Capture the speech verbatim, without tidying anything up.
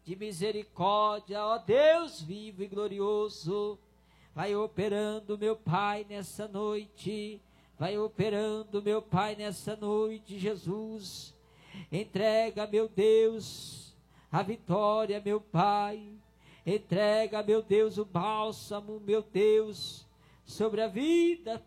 de misericórdia, ó Deus vivo e glorioso. Vai operando, meu Pai, nessa noite. Vai operando, meu Pai, nessa noite, Jesus. Entrega, meu Deus, a vitória, meu Pai. Entrega, meu Deus, o bálsamo, meu Deus, sobre a vida